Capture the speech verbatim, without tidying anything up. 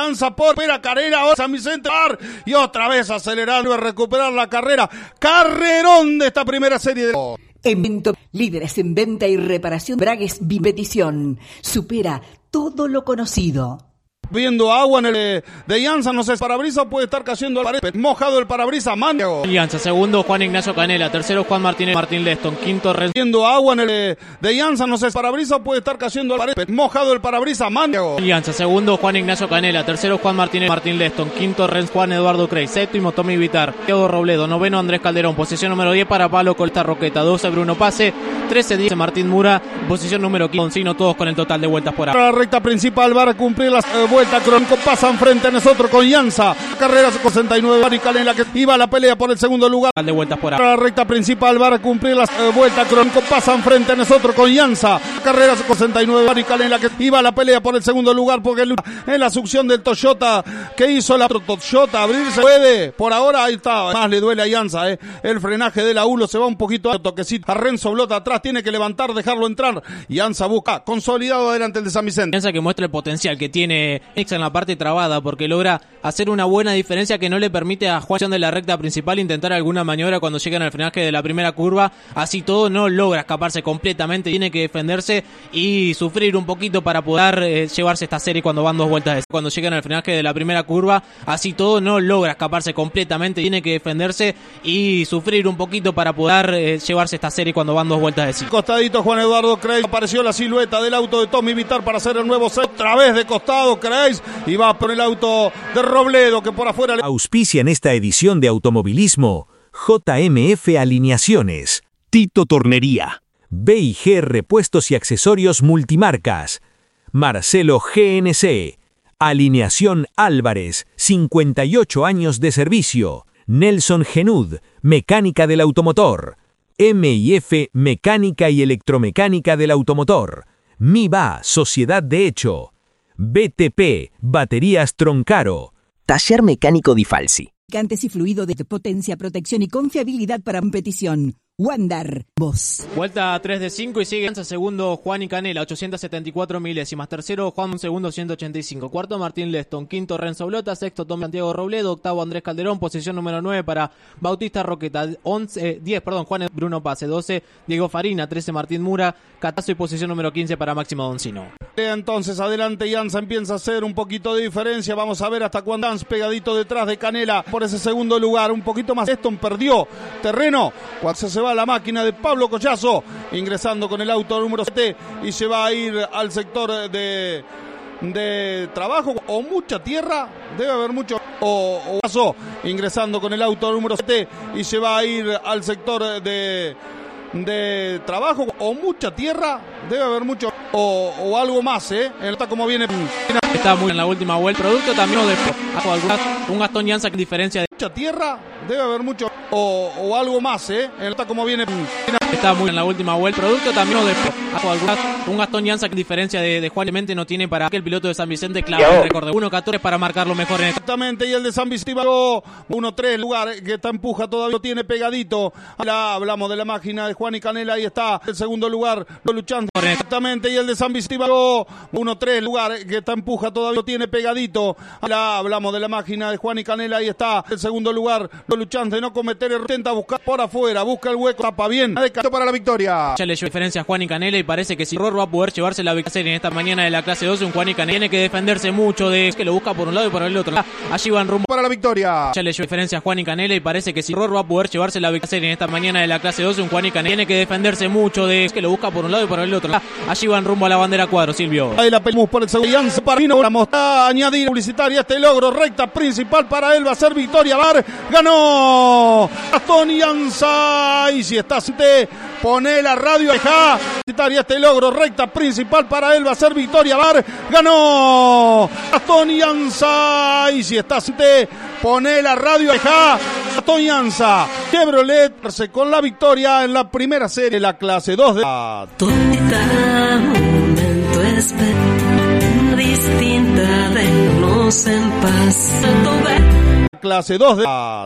Alianza por primera carrera, ahora San Vicente y otra vez acelerando a recuperar la carrera. Carrerón de esta primera serie de... Evento líderes en venta y reparación. Bragues Bipetición. Supera todo lo conocido. Viendo agua en el de, de Llanza, no sé, el parabrisas puede estar cayendo al pared, mojado el parabrisas, Mandiago. Llanza, segundo Juan Ignacio Canela, tercero Juan Martínez Martín Leston, quinto Renzo. Viendo agua en el de, de Llanza, no sé, el parabrisas puede estar cayendo al pared, mojado el parabrisas, Mandiago. Llanza, segundo Juan Ignacio Canela, tercero Juan Martínez Martín Leston, quinto Renzo Juan Eduardo Crey, séptimo Tommy Vitar, Diego Robledo, noveno Andrés Calderón, posición número diez para Pablo Colta Roqueta, doce Bruno Pase, trece diez Martín Mura, posición número quince, todos con el total de vueltas por ahora. La recta principal va a cumplir la eh, vuelta crónico. Pasan frente a nosotros con Llanza. Carrera sesenta y nueve. Bari Canela que iba a la pelea por el segundo lugar. De vueltas por ahora. La recta principal va a cumplir la eh, vuelta crónico. Pasan frente a nosotros con Llanza. Carrera sesenta y nueve. Bari Canela que iba a la pelea por el segundo lugar porque en la succión del Toyota que hizo la Toyota abrirse puede. Por ahora ahí está. Más le duele a Llanza. Eh. El frenaje de la Ulo se va un poquito a toquecito. A Renzo Blota atrás. Tiene que levantar, dejarlo entrar. Llanza busca consolidado adelante el de San Vicente. Piensa que muestra el potencial que tiene en la parte trabada porque logra hacer una buena diferencia que no le permite a Juan de la recta principal intentar alguna maniobra cuando llegan al frenaje de la primera curva. Así todo no logra escaparse completamente, tiene que defenderse y sufrir un poquito para poder eh, llevarse esta serie cuando van dos vueltas de... cuando llegan al frenaje de la primera curva. Así todo no logra escaparse completamente, tiene que defenderse y sufrir un poquito para poder eh, llevarse esta serie cuando van dos vueltas de sí. Costadito Juan Eduardo Crey, apareció la silueta del auto de Tommy Vitar para hacer el nuevo set, otra vez de costado Crey y va por el auto de Robledo que por afuera... Auspicia en esta edición de Automovilismo J M F Alineaciones, Tito Tornería, B y G Repuestos y Accesorios Multimarcas, Marcelo G N C, Alineación Álvarez, cincuenta y ocho años de servicio, Nelson Genud, Mecánica del Automotor, M y F Mecánica y Electromecánica del Automotor, MIBA Sociedad de Hecho, B T P, Baterías Troncaro. Taller Mecánico Di Falsi. Lubricantes y fluido de potencia, protección y confiabilidad para competición. Wandar, vos. Vuelta tres de cinco y sigue segundo Juan y Canela, ochocientos setenta y cuatro milésimas. Tercero Juan, segundo ciento ochenta y cinco. Cuarto Martín Leston. Quinto Renzo Blota. Sexto Tom Santiago Robledo. Octavo Andrés Calderón. Posición número nueve para Bautista Roqueta. once, eh, diez, perdón, Juan Bruno Pase. doce Diego Farina. trece Martín Mura. Catazo y posición número quince para Máximo Doncino. Entonces adelante Llanza empieza a hacer un poquito de diferencia. Vamos a ver hasta cuándo Danz pegadito detrás de Canela por ese segundo lugar. Un poquito más. Leston perdió terreno cuando se va a la máquina de Pablo Collazo, ingresando con el auto número siete y se va a ir al sector de, de trabajo o mucha tierra, debe haber mucho, o, o pasó, ingresando con el auto número siete y se va a ir al sector de, de trabajo o mucha tierra, debe haber mucho, o, o algo más, ¿eh? Está como viene. Está muy en la última vuelta. Producto también de un Gastón Llanza que diferencia de mucha tierra, debe haber mucho, o, o algo más, ¿eh? Está como viene. Está muy en la última vuelta. Producto también de un Gastón Llanza que diferencia de, de Juan Clemente no tiene para que el piloto de San Vicente clave el récord de uno catorce para marcarlo mejor en este. Exactamente, y el de San Vicente uno tres lugar que está empuja todavía lo tiene pegadito. La, hablamos de la máquina de Juan y Canela, ahí está el segundo lugar luchando. Exactamente, y el de San Vicente uno tres lugar que está empuja todavía lo tiene pegadito. La, hablamos de la máquina de Juan y Canela, ahí está el segundo lugar luchando de no cometer error, intenta buscar por afuera, busca el hueco, tapa bien, para la victoria. Ya le dio diferencia a Juan y Canela y parece que si Ror va a poder llevarse la victoria en esta mañana de la clase doce, un Juan y Canela tiene que defenderse mucho de que lo busca por un lado y por el otro. Allí van rumbo para la victoria. Ya le dio diferencia a Juan y Canela y parece que si Ror va a poder llevarse la victoria en esta mañana de la clase doce, un Juan y Canela tiene que defenderse mucho de que lo busca por un lado y por el otro. Allí van rumbo a la bandera cuadro, Silvio. Ahí la peleamos por el segundo. Llanza Parino vamos a añadir publicitaria este logro, recta principal para él va a ser victoria. Bar ganó Gastón Llanza y si estás te pone la radio deja publicitaria este logro, recta principal para él va a ser victoria. Bar ganó Gastón Llanza y si estás te pone la radio deja Gastón Llanza. Chevrolet con la victoria en la primera serie, la clase dos de cada momento espero distinta de vernos en paz. clase dos de